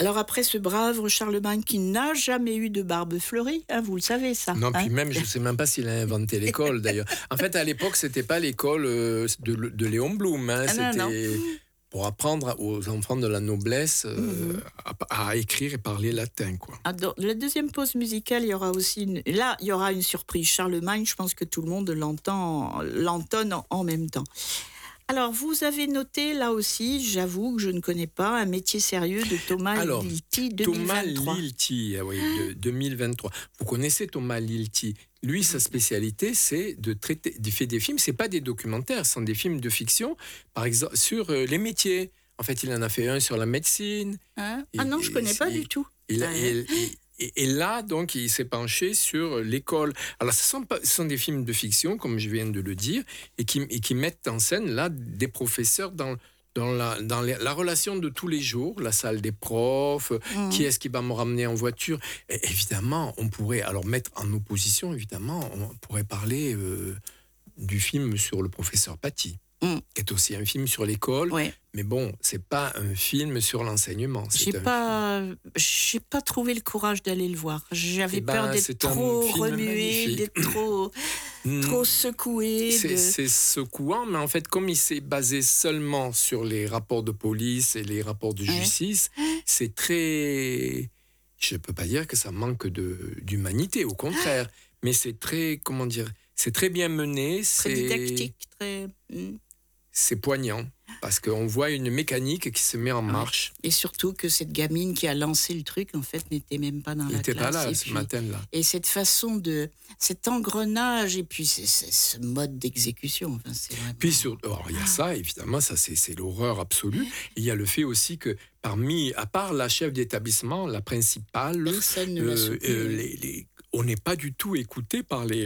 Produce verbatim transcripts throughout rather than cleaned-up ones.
Alors après ce brave Charlemagne qui n'a jamais eu de barbe fleurie, hein, vous le savez ça. Non, hein puis même, je ne sais même pas s'il a inventé l'école d'ailleurs. En fait, à l'époque, ce n'était pas l'école euh, de, de Léon Blum. Hein, Ah, non, c'était non. pour apprendre aux enfants de la noblesse euh, Mhm. à, à écrire et parler latin, quoi. Ah, dans la deuxième pause musicale, il y aura aussi une... Là, il y aura une surprise. Charlemagne, je pense que tout le monde l'entend, l'entonne en, en même temps. Alors, vous avez noté, là aussi, j'avoue que je ne connais pas, un métier sérieux de Thomas Alors, Lilti deux mille vingt-trois. Thomas Lilti, ah oui, de deux mille vingt-trois. Vous connaissez Thomas Lilti. Lui, sa spécialité, c'est de traiter, de faire des films. C'est pas des documentaires, ce sont des films de fiction, par exemple sur euh, les métiers. En fait, il en a fait un sur la médecine. Hein Et- ah non, je ne connais et- pas et- du tout. Il a- Ah, et, et- et- et là, donc, il s'est penché sur l'école. Alors, ce sont, pas, ce sont des films de fiction, comme je viens de le dire, et qui, et qui mettent en scène, là, des professeurs dans, dans, la, dans les- la relation de tous les jours, la salle des profs, Mhm. qui est-ce qui va me ramener en voiture. Et évidemment, on pourrait alors mettre en opposition, évidemment, on pourrait parler euh, du film sur le professeur Paty, Mm. qui est aussi un film sur l'école. Ouais. Mais bon, c'est pas un film sur l'enseignement. c'est J'ai un pas, j'ai pas trouvé le courage d'aller le voir. J'avais Eh ben, peur d'être c'est un trop film remué, magnifique. d'être trop, film. trop secoué. C'est, de- c'est secouant, mais en fait, comme il s'est basé seulement sur les rapports de police et les rapports de Ouais. justice, c'est très... Je ne peux pas dire que ça manque de, d'humanité, au contraire. Mais c'est très, comment dire, c'est très bien mené. Très c'est, didactique, très. mm. c'est poignant, parce qu'on voit une mécanique qui se met en marche. Et surtout que cette gamine qui a lancé le truc, en fait, n'était même pas dans Il la n'était classe. pas là et, ce puis- matin-là. et cette façon de, cet engrenage et puis c'est, c'est ce mode d'exécution. Enfin, c'est vraiment... Puis sur, alors, il y a ça, évidemment, ça c'est, c'est l'horreur absolue. Et il y a le fait aussi que parmi, à part la chef d'établissement, la principale, Personne ne l'a euh, soutenu. euh, les- les- on n'est pas du tout écouté par les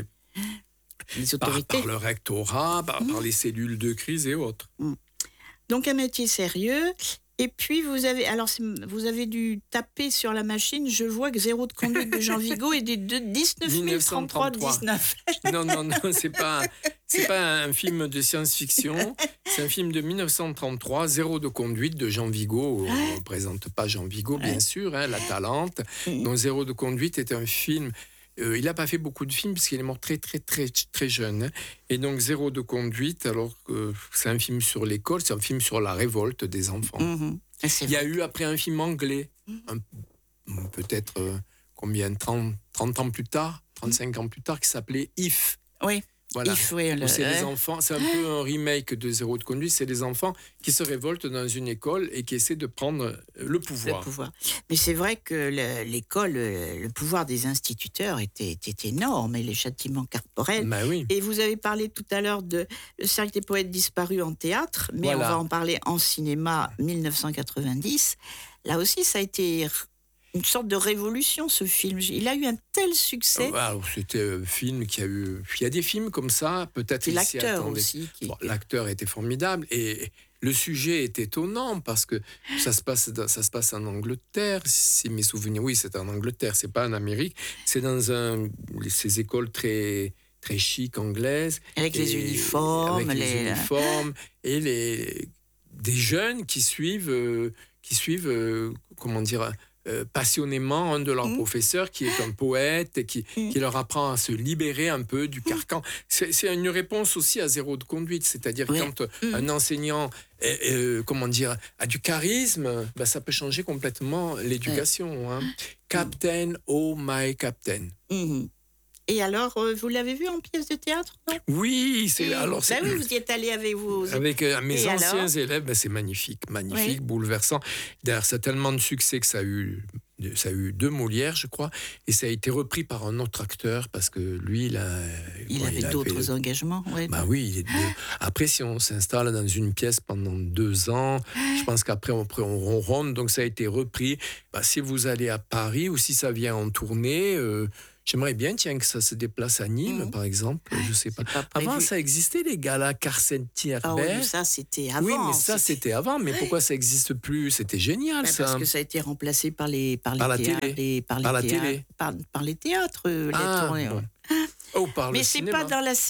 les par, autorités. par le rectorat, par, par les cellules de crise et autres. Donc un métier sérieux. Et puis vous avez, alors c'est- vous avez dû taper sur la machine. Je vois que Zéro de conduite de Jean Vigo est de, de dix-neuf mille trente-trois dix-neuf. Non, non, non, c'est pas, c'est pas un film de science-fiction. C'est un film de mille neuf cent trente-trois, Zéro de conduite de Jean Vigo. On ne présente pas Jean Vigo, bien Ouais. sûr, hein, la Talente. Mhm. Donc Zéro de conduite est un film. Euh, il n'a pas fait beaucoup de films puisqu'il est mort très, très, très, très jeune. hein. Et donc Zéro de conduite, alors que c'est un film sur l'école, c'est un film sur la révolte des enfants. Mhm. Et c'est Il y a vrai. eu après un film anglais, un- peut-être euh, combien, trente, trente ans plus tard, trente-cinq ans plus tard, qui s'appelait If. Oui. Voilà. Il faut le- Où c'est les hein. enfants, c'est un peu un remake de Zéro de conduite, c'est les enfants qui se révoltent dans une école et qui essaient de prendre le pouvoir. Le pouvoir. Mais c'est vrai que le- l'école, le, le pouvoir des instituteurs était, était énorme et les châtiments corporels. Ben oui. Et vous avez parlé tout à l'heure de Le Cercle des poètes disparus en théâtre, mais Voilà. on va en parler en cinéma mille neuf cent quatre-vingt-dix. Là aussi, ça a été une sorte de révolution, ce film. Il a eu un tel succès. Ah, alors, c'était un film qui a eu... Il y a des films comme ça, peut-être Et il s'y l'acteur attendait. aussi. Qui... Bon, l'acteur était formidable et le sujet est étonnant parce que ça se passe, dans- ça se passe en Angleterre, si mes souvenirs, oui, c'est en Angleterre, c'est pas en Amérique, c'est dans un, ces écoles très, très chic anglaises. Avec les Et- uniformes. avec les, les- uniformes et les, des jeunes qui suivent, euh, qui suivent euh, comment dire, euh, passionnément un de leurs Mm. professeurs qui est un poète et qui, Mm. qui leur apprend à se libérer un peu du carcan. C'est, c'est une réponse aussi à Zéro de conduite, c'est-à-dire Oui. quand euh, Mm. un enseignant est- euh, comment dire, a du charisme, ben, ça peut changer complètement l'éducation. hein. Captain, oh my captain. Mhm. Et alors, euh, vous l'avez vu en pièce de théâtre, non? Oui, c'est Et- alors bah c'est oui, vous y êtes allé avec vous. avec euh, mes Et anciens alors élèves, ben, c'est magnifique, magnifique, Oui. bouleversant. D'ailleurs, ça a tellement de succès que ça a eu, ça a eu deux Molières, je crois, et ça a été repris par un autre acteur parce que lui, il a, Il bon, avait a d'autres fait- engagements. Ouais. Bah oui. il est de- Après, si on s'installe dans une pièce pendant deux ans, je pense qu'après on, on ronronne, donc ça a été repris. Bah, si vous allez à Paris ou si ça vient en tournée. euh, J'aimerais bien, tiens, que ça se déplace à Nîmes, Mhm. par exemple. Je sais pas. C'est pas prévu. Avant, ça existait, les galas Carcentier Ah oui, Herbert. mais ça, c'était avant. Oui, mais ça, c'était avant. Mais pourquoi ça n'existe plus? C'était génial, Bah, ça. parce que ça a été remplacé par les par les Par la théâtres, télé. les- par les Par la théâtres, télé. par, par les théâtres, euh, les Ah, tournées, bon. ouais. Oh, par le Mais c'est cinéma. pas dans la